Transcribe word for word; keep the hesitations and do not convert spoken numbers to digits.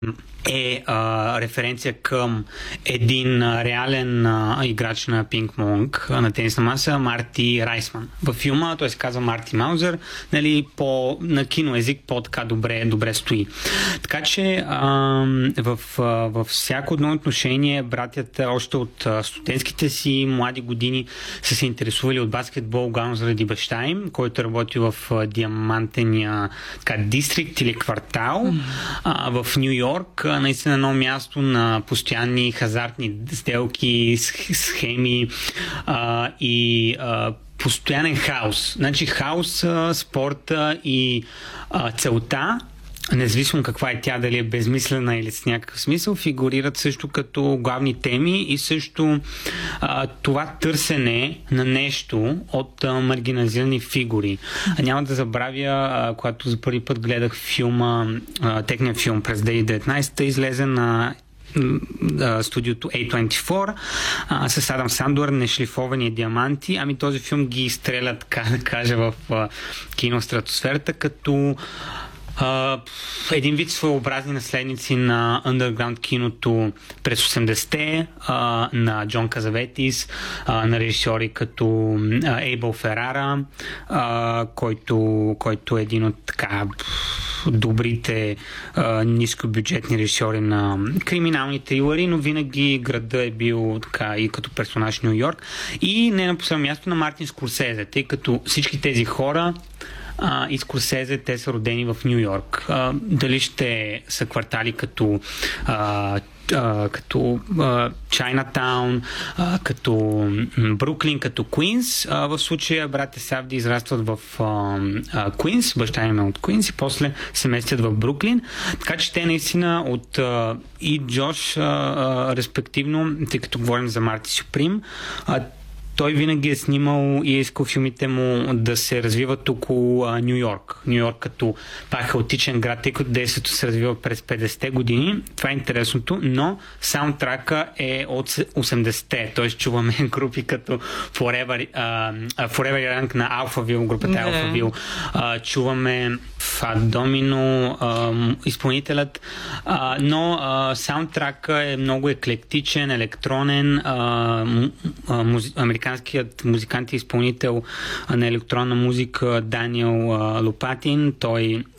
е а, референция към един а, реален а, играч на пинг-понг, а, на тенисна маса, Марти Райсман. Във филма той се казва Марти Маузер, нали, по, на киноезик по-така добре, добре стои. Така че а, в, а, във всяко едно отношение братята още от а, студентските си млади години са се интересували от баскетбол, главно заради баща им, който работи в а, диамантения така, дистрикт или квартал mm. а, в Ню Йорк. Наистина едно място на постоянни хазартни сделки, схеми а, и а, постоянен хаос. Значи хаос, спорта и а, целта, независимо каква е тя, дали е безмислена или с някакъв смисъл, фигурират също като главни теми и също а, това търсене на нещо от а, маргинализирани фигури. А няма да забравя, а, когато за първи път гледах филма, а, техния филм през две хиляди и деветнадесета, излезе на студиото Ей двайсет и четири а, с Адам Сандър, Нешлифовани диаманти. Ами този филм ги изстреля, така да кажа, в а, киностратосферата, като Uh, един вид своеобразни наследници на underground киното през осемдесетте, uh, на Джон Казаветис, uh, на режисьори като uh, Ейбъл Ферара, uh, който, който е един от така добрите uh, нискобюджетни режисьори на криминални трилъри, но винаги града е бил така и като персонаж Ню Йорк. И не на последно място на Мартин Скорсезе, тъй като всички тези хора Uh, и Скорсезе, те са родени в Ню Йорк. Uh, дали ще са квартали като uh, uh, като uh, Чайнатаун, uh, като Бруклин, като Куинс. Uh, в случая братя Савди израстват в uh, uh, Куинс, баща им е от Куинс и после се местят в Бруклин. Така че те наистина от uh, и Джош uh, uh, респективно, тъй като говорим за Марти Сюприм, uh, той винаги е снимал и е искал филмите му да се развиват около Ню Йорк. Ню Йорк като пак хаотичен град, тъй като действието се развива през петдесетте години. Това е интересното, но саундтрака е от осемдесетте. Т.е. чуваме групи като Forever, uh, Forever Young на Alphaville, групата yeah. Alphaville. Uh, чуваме Fat Domino, uh, изпълнителят. Uh, но uh, саундтрака е много еклектичен, електронен, uh, музи... американският музикант и изпълнител на електронна музика Даниел Лопатин. Той